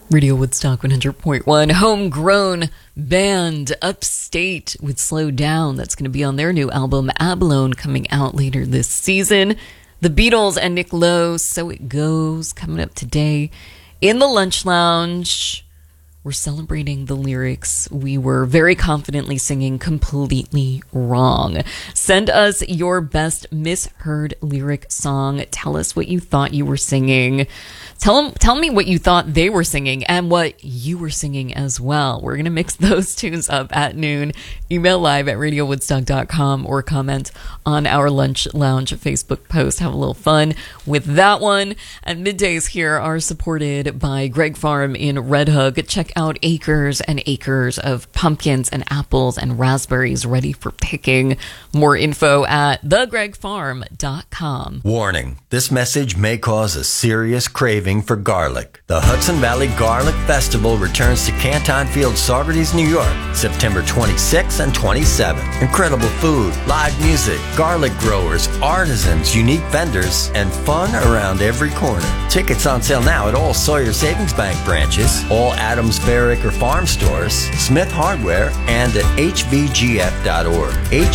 Radio Woodstock 100.1, homegrown band Upstate with Slow Down. That's going to be on their new album, Abalone, coming out later this season. The Beatles and Nick Lowe, So It Goes, coming up today in the Lunch Lounge. We're celebrating the lyrics we were very confidently singing completely wrong. Send us your best misheard lyric song. Tell us what you thought you were singing. Tell me what you thought they were singing and what you were singing as well. We're going to mix those tunes up at noon. Email live at radiowoodstock.com or comment on our Lunch Lounge Facebook post. Have a little fun with that one. And middays here are supported by Greg Farm in Red Hook. Check out acres and acres of pumpkins and apples and raspberries ready for picking. More info at thegregfarm.com. Warning, this message may cause a serious craving for garlic. The Hudson Valley Garlic Festival returns to Canton Field, Saugerties, New York, September 26th and 27th. Incredible food, live music, garlic growers, artisans, unique vendors, and fun around every corner. Tickets on sale now at all Sawyer Savings Bank branches, all Adams Fair Acre Farm stores, Smith Hardware, and at hvgf.org.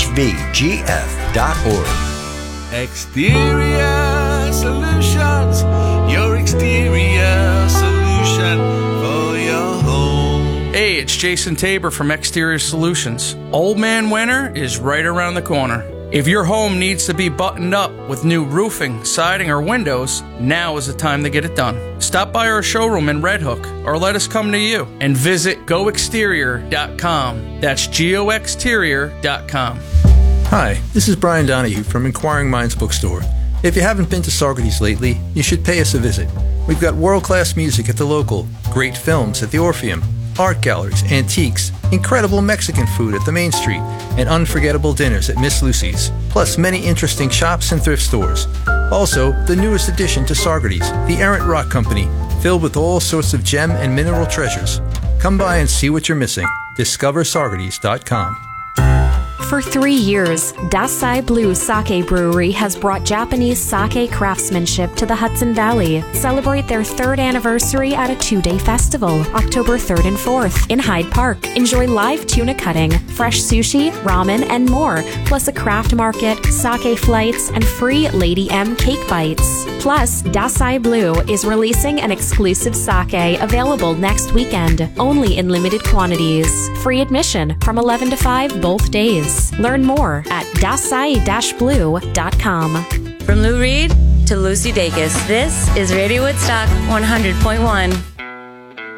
hvgf.org. Exterior Solutions, your exterior solution for your home. Hey, it's Jason Tabor from Exterior Solutions. Old Man Winter is right around the corner. If your home needs to be buttoned up with new roofing, siding, or windows, now is the time to get it done. Stop by our showroom in Red Hook or let us come to you and visit goexterior.com. That's goexterior.com. Hi, this is Brian Donahue from Inquiring Minds Bookstore. If you haven't been to Saugerties lately, you should pay us a visit. We've got world-class music at the local, great films at the Orpheum, art galleries, antiques, incredible Mexican food at the Main Street, and unforgettable dinners at Miss Lucy's, plus many interesting shops and thrift stores. Also, the newest addition to Saugerties, the Errant Rock Company, filled with all sorts of gem and mineral treasures. Come by and see what you're missing. DiscoverSaugerties.com. For 3 years, Dasai Blue Sake Brewery has brought Japanese sake craftsmanship to the Hudson Valley. Celebrate their 3rd anniversary at a 2-day festival, October 3rd and 4th, in Hyde Park. Enjoy live tuna cutting, fresh sushi, ramen, and more, plus a craft market, sake flights, and free Lady M cake bites. Plus, Dasai Blue is releasing an exclusive sake available next weekend, only in limited quantities. Free admission from 11 to 5 both days. Learn more at dasai-blue.com. From Lou Reed to Lucy Dacus, this is Radio Woodstock 100.1.